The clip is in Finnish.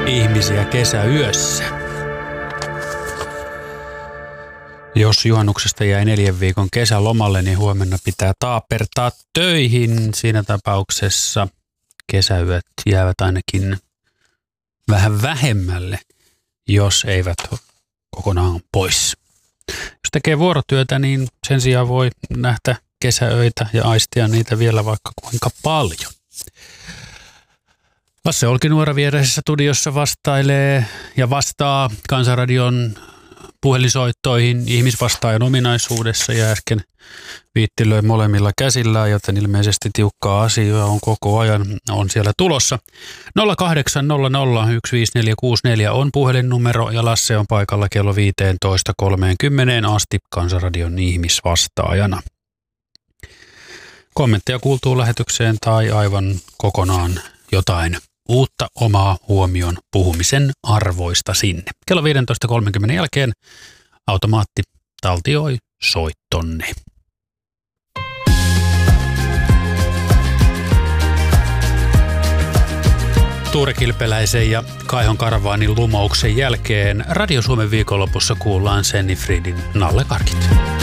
ihmisiä kesäyössä. Jos juhannuksesta jäi 4 viikon kesälomalle, niin huomenna pitää taapertaa töihin. Siinä tapauksessa kesäyöt jäävät ainakin vähän vähemmälle, jos eivät kokonaan pois. Jos tekee vuorotyötä, niin sen sijaan voi nähdä kesäöitä ja aistia niitä vielä vaikka kuinka paljon. Lasse Olkinuora viereisessä studiossa vastailee ja vastaa Kansanradion puhelinsoittoihin ihmisvastaajan ominaisuudessa ja äsken viittilöi molemmilla käsillään, joten ilmeisesti tiukkaa asiaa on koko ajan on siellä tulossa. 0800 15464 on puhelinnumero ja Lasse on paikalla kello 15.30 asti Kansanradion ihmisvastaajana. Kommentteja kuultuu lähetykseen tai aivan kokonaan jotain uutta omaa huomion puhumisen arvoista sinne. Kello 15.30 jälkeen automaatti taltioi soittonne. Tuure Kilpeläisen ja Kaihon Karvaanin lumouksen jälkeen Radio Suomen viikonlopussa kuullaan Senni Friedin Nallekarkit.